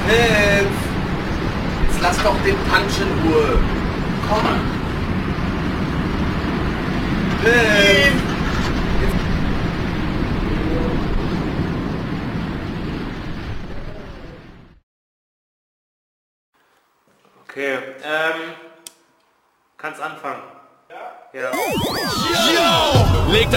Hilf! Jetzt lass doch den Punch in Ruhe. Komm! Hilf! Okay, kannst anfangen. Ja? Ja. Yo! Leg